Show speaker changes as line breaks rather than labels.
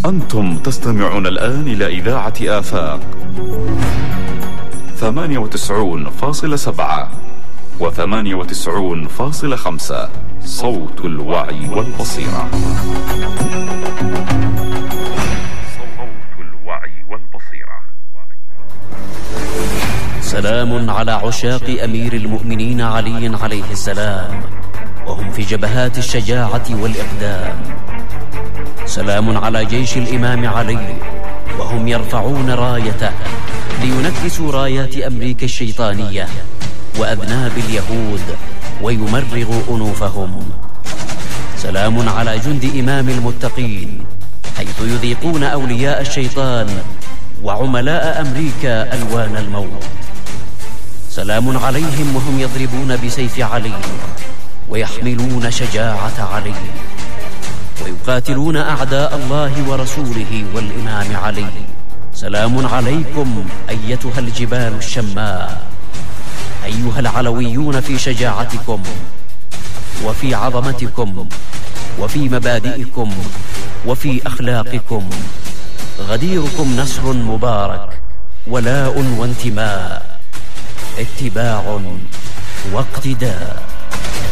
أنتم تستمعون الآن إلى إذاعة آفاق 98.7 و98.5 صوت الوعي والبصيرة.
سلام على عشاق أمير المؤمنين علي عليه السلام، وهم في جبهات الشجاعة والإقدام. سلام على جيش الإمام علي، وهم يرفعون رايته لينكسوا رايات أمريكا الشيطانية وأذناب اليهود ويمرغوا أنوفهم. سلام على جند إمام المتقين، حيث يذيقون أولياء الشيطان وعملاء أمريكا ألوان الموت. سلام عليهم وهم يضربون بسيف علي ويحملون شجاعة علي ويقاتلون أعداء الله ورسوله والإمام علي. سلام عليكم أيتها الجبال الشماء، أيها العلويون في شجاعتكم وفي عظمتكم وفي مبادئكم وفي أخلاقكم. غديركم نصر مبارك، ولاء وانتماء، اتباع واقتداء.